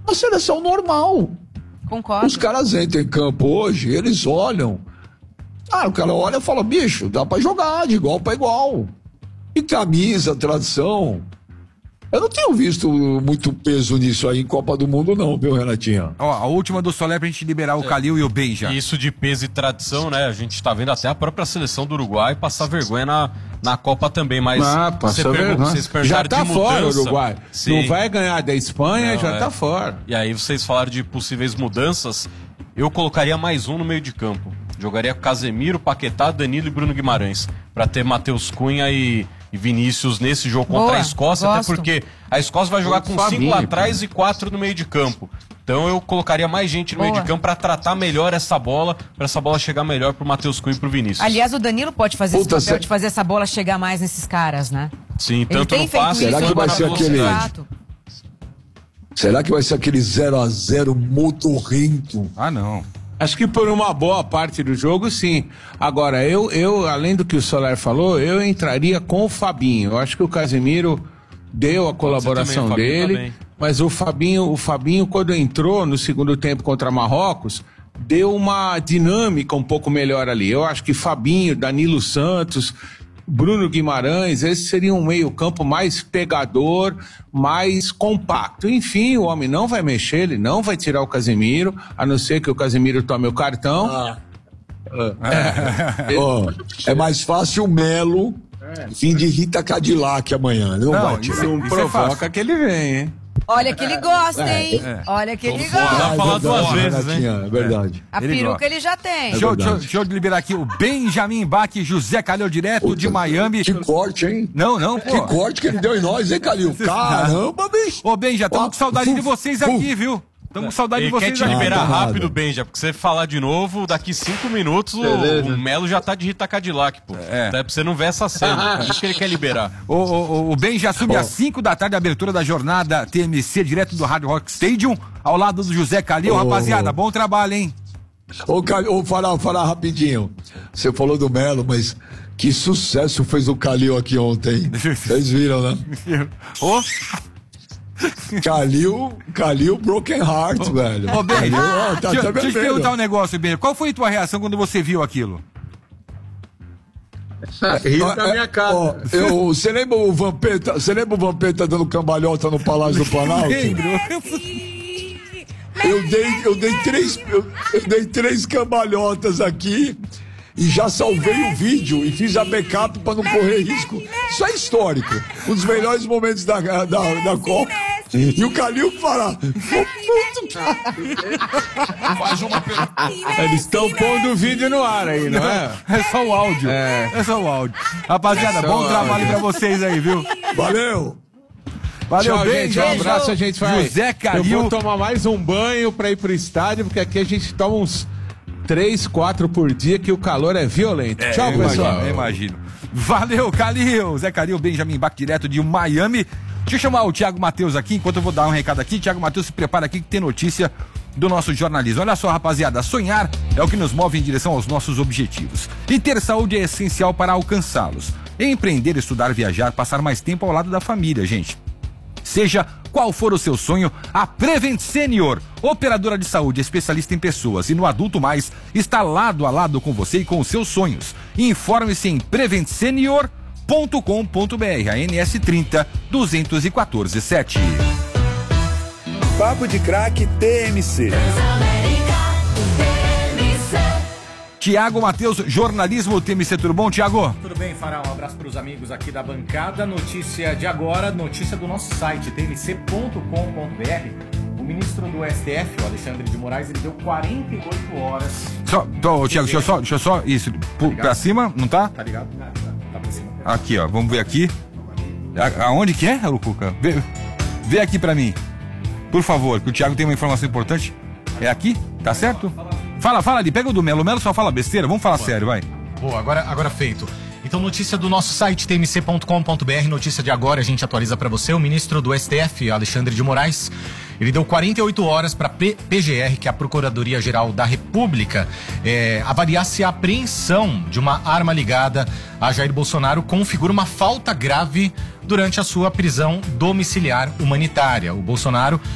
uma seleção normal. Concordo. Os caras entram em campo hoje, eles olham. O cara olha e fala, bicho, dá pra jogar de igual pra igual. E camisa, tradição. Eu não tenho visto muito peso nisso aí em Copa do Mundo, não, viu, Renatinha? A última do Soler pra gente liberar o Calil e o Benja. Isso de peso e tradição, né? A gente tá vendo até a própria seleção do Uruguai passar vergonha na Copa também, mas vocês perguntaram já tá de fora mudança. o Uruguai. Sim. Não vai ganhar da Espanha, Não, já tá fora. E aí vocês falaram de possíveis mudanças. Eu colocaria mais um no meio de campo. Jogaria Casemiro, Paquetá, Danilo e Bruno Guimarães. Pra ter Matheus Cunha e Vinícius nesse jogo contra a Escócia. Gosto. Até porque a Escócia vai jogar com 5 lá atrás e 4 no meio de campo. Então eu colocaria mais gente no meio de campo pra tratar melhor essa bola, pra essa bola chegar melhor pro Matheus Cunha e pro Vinícius. Aliás, o Danilo pode fazer esse papel de fazer essa bola chegar mais nesses caras, né? Sim, tanto no passe Será que vai ser aquele... Exato. Será que vai ser aquele 0-0 motorrento? Não. Acho que por uma boa parte do jogo, sim. Agora, eu além do que o Soler falou, eu entraria com o Fabinho. Eu acho que o Casemiro deu a colaboração dele, mas o Fabinho, quando entrou no segundo tempo contra Marrocos, deu uma dinâmica um pouco melhor ali. Eu acho que Fabinho, Danilo Santos, Bruno Guimarães, esse seria um meio-campo mais pegador, mais compacto. Enfim, o homem não vai mexer, ele não vai tirar o Casemiro, a não ser que o Casemiro tome o cartão. É mais fácil o Melo vir de Rita Cadillac amanhã. Não vai tirar. Não provoca que ele vem, hein? Olha que ele gosta, hein? Olha que ele gosta. Vai falar duas vezes, hein? É verdade. A peruca ele já tem. Deixa eu liberar aqui o Benjamin Bach, José Calil, direto de Miami. Que corte, hein? Não, pô. Que corte que ele deu em nós, hein, Calil? Caramba, bicho. Ô, Benja, estamos com saudade de vocês aqui, viu? Estamos com saudade de Ele quer vocês te aqui. liberar tá rápido, nada. Benja, porque você falar de novo, daqui 5 minutos o Melo já tá de Rita Cadillac, pô. Até pra você não ver essa cena. Isso que ele quer liberar. O Benja assume às 5 da tarde a abertura da jornada TMC, direto do Hard Rock Stadium, ao lado do José Calil. Rapaziada, bom trabalho, hein? Ô, falar rapidinho. Você falou do Melo, mas que sucesso fez o Calil aqui ontem. Vocês viram, né? Calil Broken Heart, velho. Ô, Benja, deixa eu te vermelho. perguntar um negócio, Benja. Qual foi a tua reação quando você viu aquilo? Rio da minha casa. Você lembra o Vampeta dando cambalhota no Palácio do Planalto? Eu dei 3 cambalhotas aqui e já salvei o vídeo e fiz a backup pra não correr risco. Isso é histórico. Um dos melhores momentos da Copa. E o Calil fala... Faz uma pergunta. Eles estão pondo o vídeo no ar aí, não é? É só o áudio. É só o áudio. Rapaziada, bom trabalho pra vocês aí, viu? Valeu! Valeu, Tchau, beijo. gente. Um abraço, a gente vai. José Calil. Eu vou tomar mais um banho pra ir pro estádio, porque aqui a gente toma uns 3, 4 por dia, que o calor é violento. Tchau, pessoal. Eu imagino. Valeu, Calil. Zé Calil, Benjamin Bach, direto de Miami. Deixa eu chamar o Thiago Matheus aqui, enquanto eu vou dar um recado aqui. Thiago Matheus, se prepara aqui que tem notícia do nosso jornalismo. Olha só, rapaziada, sonhar é o que nos move em direção aos nossos objetivos. E ter saúde é essencial para alcançá-los. Empreender, estudar, viajar, passar mais tempo ao lado da família, gente. Seja qual for o seu sonho, a Prevent Senior, operadora de saúde especialista em pessoas e no Adulto Mais, está lado a lado com você e com os seus sonhos. Informe-se em preventsenior.com.br, ANS 30 214 7. Papo de Craque TMC. Tiago Matheus, jornalismo TMC, tudo bom, Tiago? Tudo bem, Fará? Um abraço para os amigos aqui da bancada. Notícia de agora, notícia do nosso site, tmc.com.br. O ministro do STF, o Alexandre de Moraes, ele deu 48 horas. Tiago, deixa eu só, isso, pra cima, não tá? Tá ligado? Tá pra cima. Aqui, ó, vamos ver aqui. Aonde que é, Cuca? Vê aqui pra mim, por favor, que o Tiago tem uma informação importante. É aqui? Tá certo? Fala ali, pega o do Melo. O Melo só fala besteira, vamos falar sério, vai. Boa, agora feito. Então, notícia do nosso site, tmc.com.br, notícia de agora, a gente atualiza para você. O ministro do STF, Alexandre de Moraes, ele deu 48 horas para a PGR, que é a Procuradoria-Geral da República, avaliar se a apreensão de uma arma ligada a Jair Bolsonaro configura uma falta grave durante a sua prisão domiciliar humanitária. O Bolsonaro